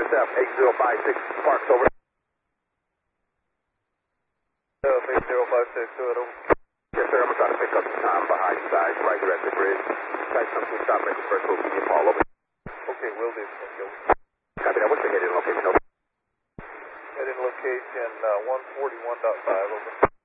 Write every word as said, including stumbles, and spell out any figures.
F, eight zero five six, Parks, over. eight zero five six, go ahead, over. Yes, sir, I'm trying to pick up Tom behind side, right here at the bridge. Site come to stop at the first will give me a call, over. Okay, will do. Okay. Copy that. What's the heading location, over? Heading location uh, one forty-one point five, over.